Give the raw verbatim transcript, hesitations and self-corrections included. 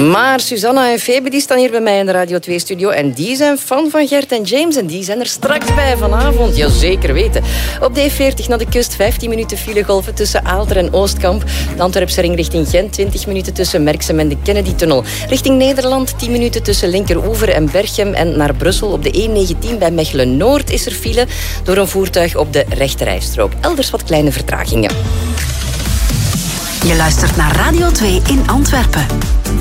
Maar Susanna en Febe die staan hier bij mij in de Radio twee-studio en die zijn fan van Gert en James en die zijn er straks bij vanavond. Ja, zeker weten. Op de E veertig naar de kust, vijftien minuten filegolven tussen Aalter en Oostkamp. De Antwerpse ring richting Gent, twintig minuten tussen Merksem en de Kennedy-tunnel. Richting Nederland, tien minuten tussen Linkeroever en Berchem. En naar Brussel op de E negentien bij Mechelen-Noord is er file door een voertuig op de rechterrijstrook. Elders wat kleine vertragingen. Je luistert naar Radio twee in Antwerpen.